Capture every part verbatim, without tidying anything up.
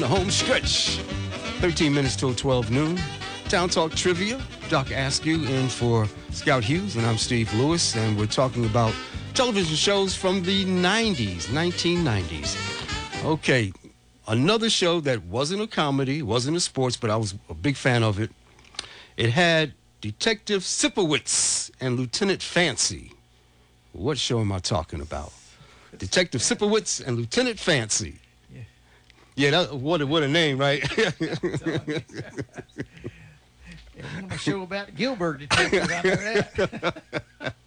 the home stretch. thirteen minutes till twelve noon. Town Talk Trivia. Doc Askew in for Scout Hughes, and I'm Steve Lewis, and we're talking about television shows from the nineties, nineteen nineties. Okay, another show that wasn't a comedy, wasn't a sports, but I was a big fan of it. It had Detective Sipowicz and Lieutenant Fancy. What show am I talking about? Detective Sipowicz and Lieutenant Fancy. Yeah, yeah that, what, a, what a name, right? Yeah, one a show about Gilbert detectives. I know that.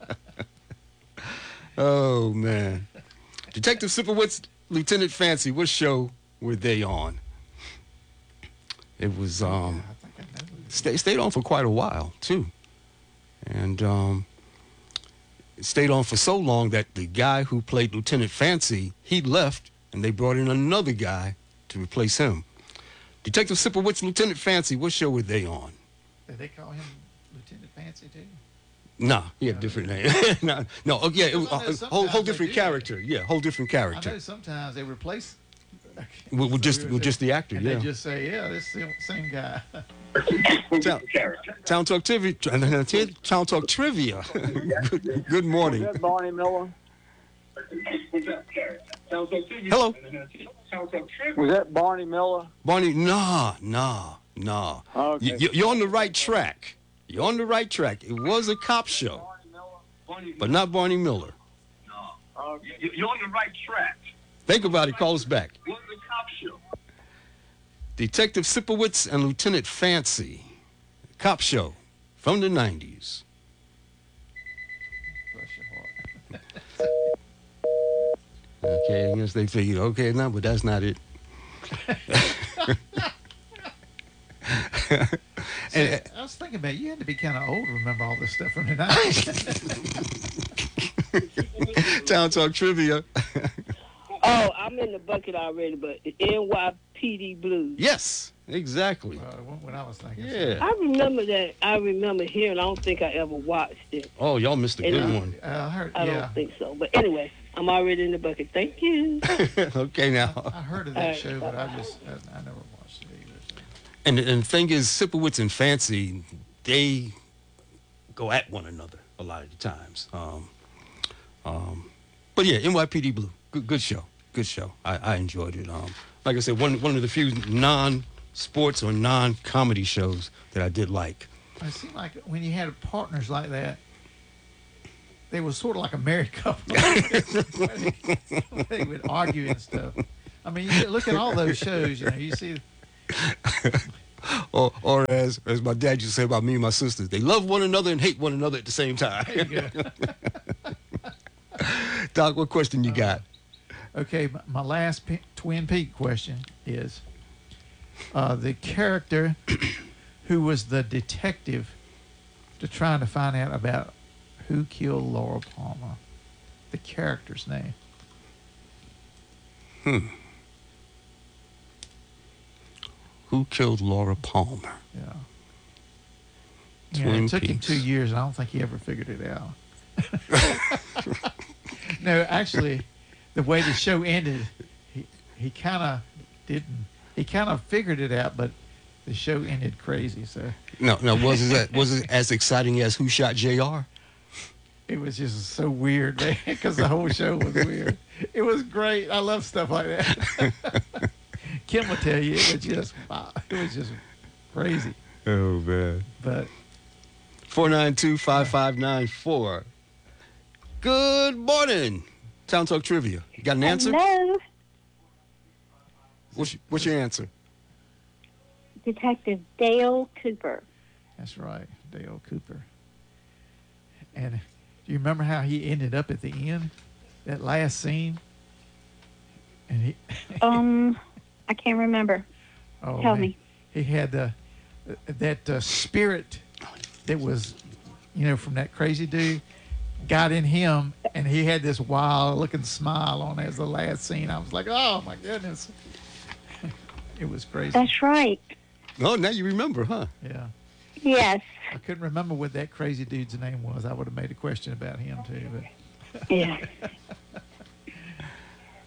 Oh, man. Detective Sipowicz, Lieutenant Fancy, what show were they on? It was, um, stay, stayed on for quite a while, too. And um, it stayed on for so long that the guy who played Lieutenant Fancy, he left, and they brought in another guy to replace him. Detective Sipowicz, Lieutenant Fancy, what show were they on? Did they call him Lieutenant Fancy, too? Nah, he had a different name. no, no, oh, yeah, it was a whole, whole different character. Yeah, whole different character. I know sometimes they replace with, with just with just the actor. And yeah, they just say, yeah, this is the same guy. Town, Town Talk Trivia. Town Talk Trivia. good, good morning. Was that Barney Miller? Hello. Was that Barney Miller? Barney, nah, nah, nah. Okay. You, you're on the right track. You're on the right track. It was a cop show, but not Barney Miller. Uh, you're on the right track. Think about it. Call us back. It was a cop show. Detective Sipowicz and Lieutenant Fancy, cop show from the nineties. Bless your heart. Okay, I guess they figured, okay, no, but that's not it. See, and, I was thinking about it. You had to be kind of old to remember all this stuff from the nineties. Town Talk Trivia. Oh, I'm in the bucket already, but N Y P D Blues. Yes, exactly. Uh, when I was thinking. Yeah. I remember that. I remember hearing. I don't think I ever watched it. Oh, y'all missed a And good I- one. Uh, I heard. I yeah. don't think so. But anyway, I'm already in the bucket. Thank you. Okay, now. I heard of that All right. show, but I just I, I never watched it either. So. And, and the thing is, Sipowicz and Fancy, they go at one another a lot of the times. Um, um, but yeah, N Y P D Blue, good, good show, good show. I, I enjoyed it. Um, like I said, one one of the few non-sports or non-comedy shows that I did like. It seemed like when you had partners like that, they were sort of like a married couple. They would argue and stuff. I mean, you look at all those shows, you know, you see. or or as as my dad used to say about me and my sisters, they love one another and hate one another at the same time. There you go. Doc, what question you got? Okay, my- my last P- Twin Peak question is uh, the character who was the detective to trying to find out about who killed Laura Palmer. The character's name. Hmm. Who killed Laura Palmer? Yeah. Yeah, Twin it took him Peaks. two years, and I don't think he ever figured it out. No, actually, the way the show ended, he he kind of didn't. He kind of figured it out, but the show ended crazy. So No, no. Was it was it as exciting as Who Shot J R? it was just so weird, man, because the whole show was weird. It was great. I love stuff like that. Kim will tell you it was just wow, it was just crazy. Oh man. But Four nine two five five nine four. Good morning. Town Talk Trivia. You got an answer? Hello, What's your, what's your answer? Detective Dale Cooper. that's right, Dale Cooper. And do you remember how he ended up at the end? That last scene? And he Um, I can't remember. oh, Tell man. me. He had uh, that uh, spirit that was, you know, from that crazy dude got in him, and he had this wild looking smile on as the last scene. I was like, oh my goodness. It was crazy. That's right. Oh, now you remember, huh? Yeah. Yes. I couldn't remember what that crazy dude's name was. I would have made a question about him too, but Yeah.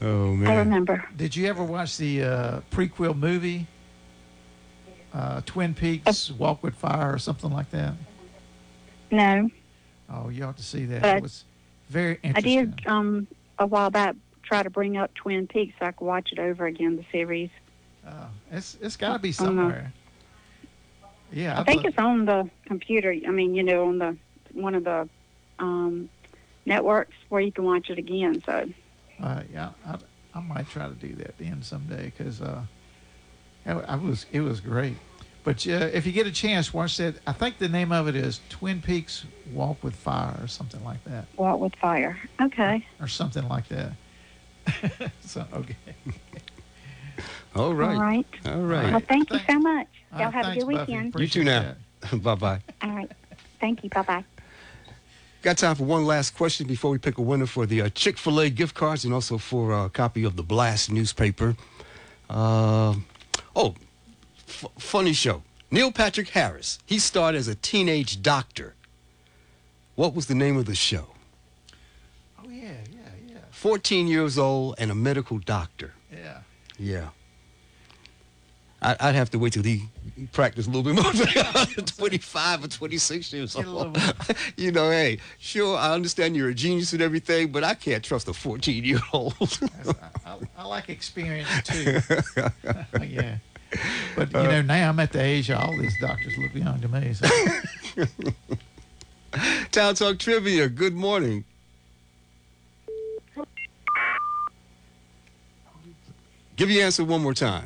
Oh, I man. remember. Did you ever watch the uh, prequel movie, uh, Twin Peaks, Walk with Fire, or something like that? No, Oh, you ought to see that. But It was very I interesting. did um a while back try to bring up Twin Peaks so I could watch it over again, the series. Uh, it's it's got to be I don't know. somewhere. Yeah, I I'd think love- it's on the computer. I mean, you know, on the one of the um networks where you can watch it again. So Uh, yeah, I, I might try to do that then someday because uh, I, I was it was great. But uh, if you get a chance, watch that. I think the name of it is Twin Peaks Walk with Fire or something like that, Walk with Fire. Okay. or something like that. So okay. All right. All right. All Well, right. thank you Thank- so much. All Y'all right, have thanks, a good Buffy. weekend. You Appreciate too now. that. Bye-bye. All right. Thank you. Bye bye. Got time for one last question before we pick a winner for the uh, Chick-fil-A gift cards and also for uh, a copy of the Blast newspaper. Uh, oh, f- funny show. Neil Patrick Harris. He starred as a teenage doctor. What was the name of the show? Oh yeah, yeah, yeah, fourteen years old and a medical doctor. yeah. Yeah. I, I'd have to wait till he practiced a little bit more. twenty-five or twenty-six years Get a little old. more. You know, hey, sure, I understand you're a genius and everything, but I can't trust a fourteen-year-old. That's, I, I, I like experience too. Yeah. But you know, now I'm at the age of all these doctors look young to me. So. Town Talk Trivia, good morning. Give your answer one more time.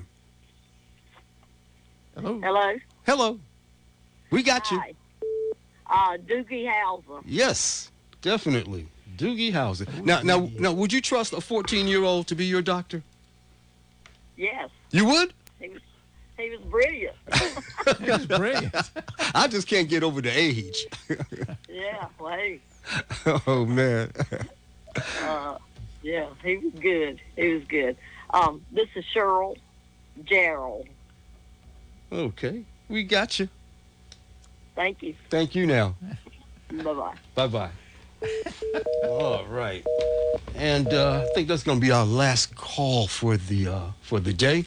Hello. Hello. Hello. We got you. Hi. Uh, Doogie Howser. Yes, definitely. Doogie Howser. Now, now, now, would you trust a fourteen-year-old to be your doctor? Yes, You would? he was. He was brilliant. It was brilliant. I just can't get over the age. Yeah. Well, hey. Oh, man. Uh, yeah, he was good. He was good. Um, this is Cheryl Gerald. Okay, we got you. Thank you. Thank you now. Bye bye. Bye-bye. All right. And uh, I think that's going to be our last call for the uh, for the day.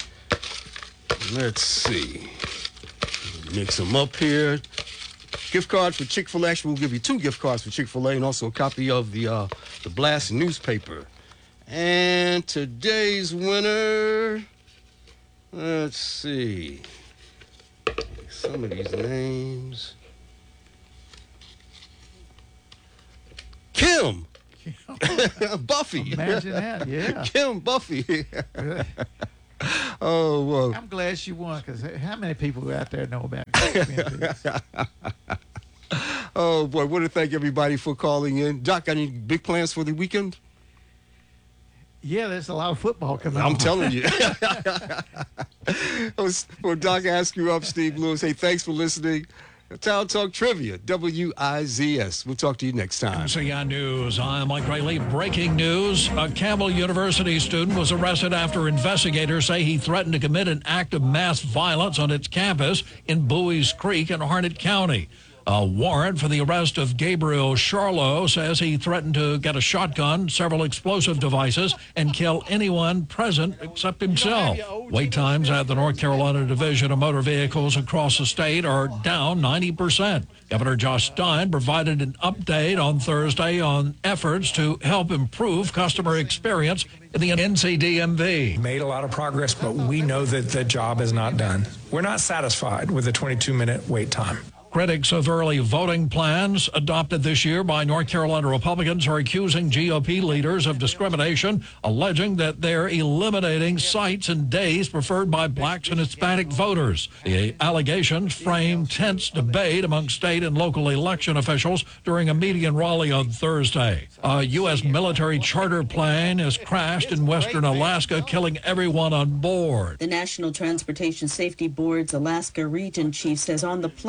Let's see. Mix them up here. Gift card for Chick-fil-A. Actually, we'll give you two gift cards for Chick-fil-A and also a copy of the uh, the Blast newspaper. And today's winner, let's see. Some of these names. Kim. Buffy. Imagine that. Yeah. Kim Buffy. Oh, well. I'm glad she won because how many people out there know about Twin Peaks? Oh, boy. I want to thank everybody for calling in. Doc, got any big plans for the weekend? Yeah, there's a lot of football coming I'm on. telling you. For Doc Askew, I'm Steve Lewis. Hey, thanks for listening. Town Talk Trivia, W I Z S. We'll talk to you next time. M C N News. I'm Mike Rayleigh. Breaking news. A Campbell University student was arrested after investigators say he threatened to commit an act of mass violence on its campus in Bowie's Creek in Harnett County. A warrant for the arrest of Gabriel Charlo says he threatened to get a shotgun, several explosive devices, and kill anyone present except himself. Wait times at the North Carolina Division of Motor Vehicles across the state are down ninety percent. Governor Josh Stein provided an update on Thursday on efforts to help improve customer experience in the N C D M V. Made a lot of progress, but we know that the job is not done. We're not satisfied with a twenty-two minute wait time. Critics of early voting plans adopted this year by North Carolina Republicans are accusing G O P leaders of discrimination, alleging that they're eliminating sites and days preferred by blacks and Hispanic voters. The allegations frame tense debate among state and local election officials during a meeting in Raleigh on Thursday. A U S military charter plane has crashed in western Alaska, killing everyone on board. The National Transportation Safety Board's Alaska Region Chief says on the plane were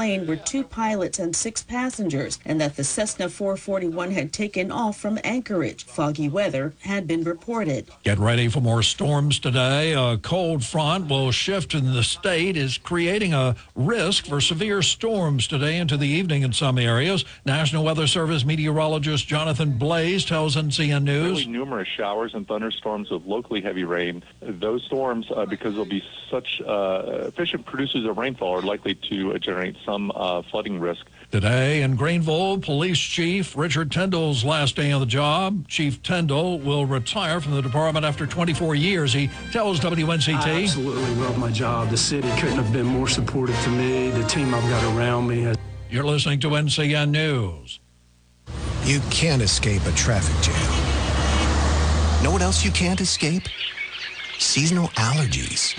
two pilots and six passengers, and that the Cessna four forty-one had taken off from Anchorage. Foggy weather had been reported. Get ready for more storms today. A cold front will shift in the state, is creating a risk for severe storms today into the evening in some areas. National Weather Service meteorologist Jonathan Blaze tells N C N News. Really numerous showers and thunderstorms with locally heavy rain. Those storms, uh, because they'll be such uh, efficient producers of rainfall, are likely to uh, generate some uh, flooding risk. Today in Greenville, Police Chief Richard Tyndall's last day on the job. Chief Tyndall will retire from the department after twenty-four years. He tells W N C T. I absolutely love my job. The city couldn't have been more supportive to me. The team I've got around me has... You're listening to N C N News. You can't escape a traffic jam. Know what else you can't escape? Seasonal allergies.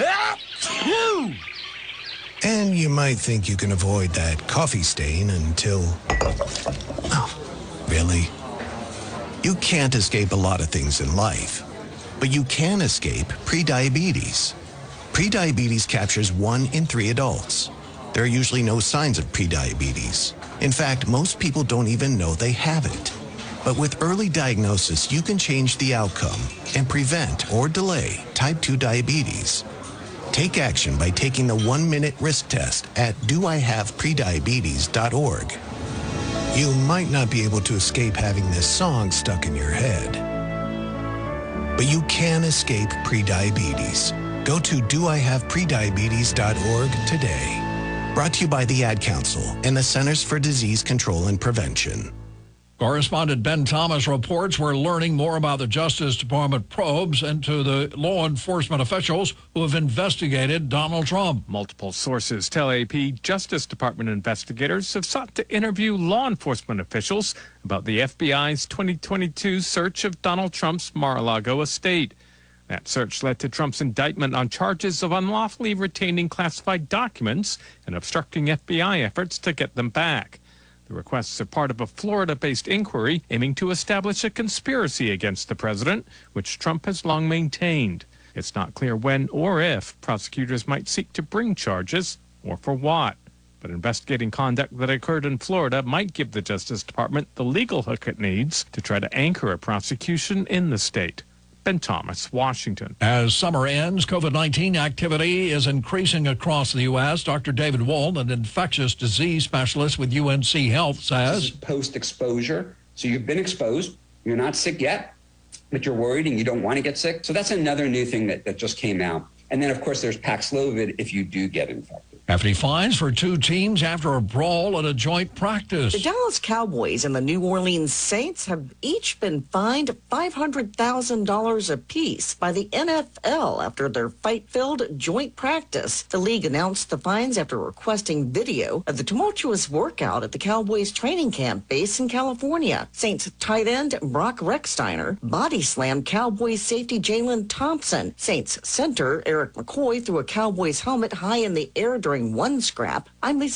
And you might think you can avoid that coffee stain until... Oh, really? You can't escape a lot of things in life, but you can escape prediabetes. Prediabetes captures one in three adults. There are usually no signs of prediabetes. In fact, most people don't even know they have it. But with early diagnosis, you can change the outcome and prevent or delay type two diabetes. Take action by taking the one-minute risk test at do I have prediabetes dot org. You might not be able to escape having this song stuck in your head, but you can escape prediabetes. Go to do I have prediabetes dot org today. Brought to you by the Ad Council and the Centers for Disease Control and Prevention. Correspondent Ben Thomas reports we're learning more about the Justice Department probes into the law enforcement officials who have investigated Donald Trump. Multiple sources tell A P Justice Department investigators have sought to interview law enforcement officials about the F B I's twenty twenty-two search of Donald Trump's Mar-a-Lago estate. That search led to Trump's indictment on charges of unlawfully retaining classified documents and obstructing F B I efforts to get them back. The requests are part of a Florida-based inquiry aiming to establish a conspiracy against the president, which Trump has long maintained. It's not clear when or if prosecutors might seek to bring charges, or for what. But investigating conduct that occurred in Florida might give the Justice Department the legal hook it needs to try to anchor a prosecution in the state. Ben Thomas, Washington. As summer ends, COVID nineteen activity is increasing across the U S. Doctor David Wohl, an infectious disease specialist with U N C Health, says. Post-exposure. So you've been exposed. You're not sick yet, but you're worried and you don't want to get sick. So that's another new thing that, that just came out. And then, of course, there's Paxlovid if you do get infected. Hefty fines for two teams after a brawl at a joint practice. The Dallas Cowboys and the New Orleans Saints have each been fined five hundred thousand dollars apiece by the N F L after their fight-filled joint practice. The league announced the fines after requesting video of the tumultuous workout at the Cowboys training camp base in California. Saints tight end Brock Rechsteiner body slammed Cowboys safety Jalen Thompson. Saints center Eric McCoy threw a Cowboys helmet high in the air during one scrap. I'm Lisa